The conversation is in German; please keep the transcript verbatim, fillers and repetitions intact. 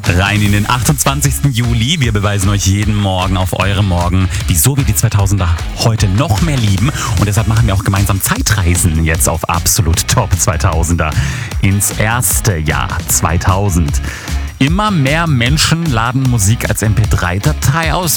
Rein in den achtundzwanzigsten Juli. Wir beweisen euch jeden Morgen auf eurem Morgen, wieso wir die zweitausender heute noch mehr lieben. Und deshalb machen wir auch gemeinsam Zeitreisen jetzt auf Absolut Top zweitausender ins erste Jahr zweitausend. Immer mehr Menschen laden Musik als M P drei Datei aus.